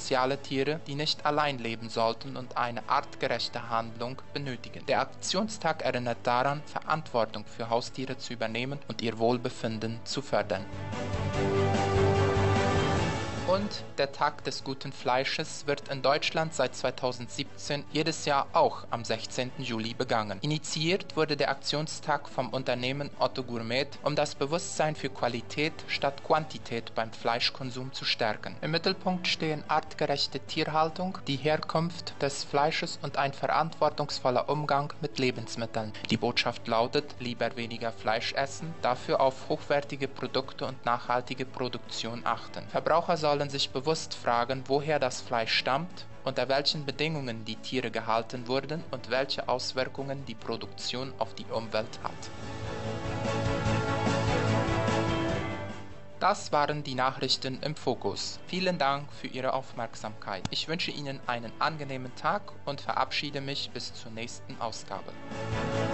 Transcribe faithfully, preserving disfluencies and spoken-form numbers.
soziale Tiere, die nicht allein leben sollten und eine artgerechte Handlung benötigen. Der Aktionstag erinnert daran, Verantwortung für Haustiere zu übernehmen und ihr Wohlbefinden zu fördern. Und der Tag des guten Fleisches wird in Deutschland seit zweitausendsiebzehn jedes Jahr auch am sechzehnten Juli begangen. Initiiert wurde der Aktionstag vom Unternehmen Otto Gourmet, um das Bewusstsein für Qualität statt Quantität beim Fleischkonsum zu stärken. Im Mittelpunkt stehen artgerechte Tierhaltung, die Herkunft des Fleisches und ein verantwortungsvoller Umgang mit Lebensmitteln. Die Botschaft lautet: lieber weniger Fleisch essen, dafür auf hochwertige Produkte und nachhaltige Produktion achten. Verbraucher sollen sich bewusst fragen, woher das Fleisch stammt, unter welchen Bedingungen die Tiere gehalten wurden und welche Auswirkungen die Produktion auf die Umwelt hat. Das waren die Nachrichten im Fokus. Vielen Dank für Ihre Aufmerksamkeit. Ich wünsche Ihnen einen angenehmen Tag und verabschiede mich bis zur nächsten Ausgabe.